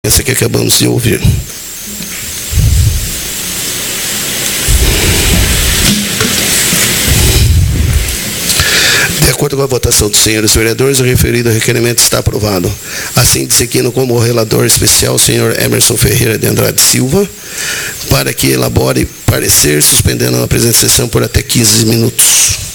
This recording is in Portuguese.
essa que acabamos de ouvir. De acordo com a votação dos senhores vereadores, o referido requerimento está aprovado. Assim, dissequino como relator especial o senhor Emerson Ferreira de Andrade Silva, para que elabore parecer, suspendendo a presente sessão por até 15 minutos.